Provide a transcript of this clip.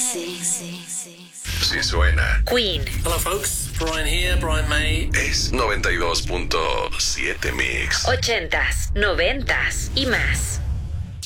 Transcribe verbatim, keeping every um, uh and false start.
Sí, sí, sí. Sí suena. Queen. Hello folks, Brian here, Brian May. Es noventa y dos punto siete Mix. Ochentas, noventas y más.